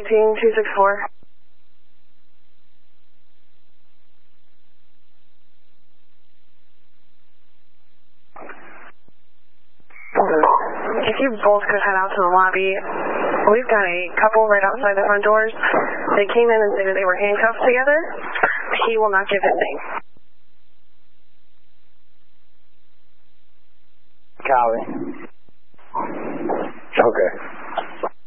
264. If you both could head out to the lobby, we've got a couple right outside the front doors. They came in and said that they were handcuffed together. He will not give his name. Copy. Okay.